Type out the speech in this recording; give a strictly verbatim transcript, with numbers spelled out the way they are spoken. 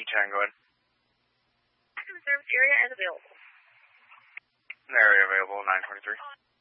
ten, go ahead. Service area as available. Area available, nine twenty-three.